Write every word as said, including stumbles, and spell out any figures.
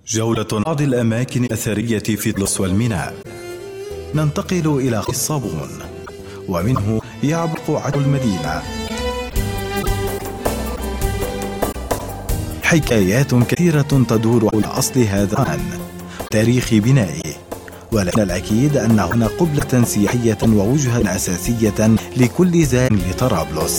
جولة بعض الأماكن الأثرية في طلس والميناء. ننتقل إلى الصابون، ومنه يعبق عجل المدينة. حكايات كثيرة تدور حول أصل هذا العن، تاريخ بنائه، ولكن الأكيد أن هنا قبلة سياحية ووجهة أساسية لكل زائر لطرابلس.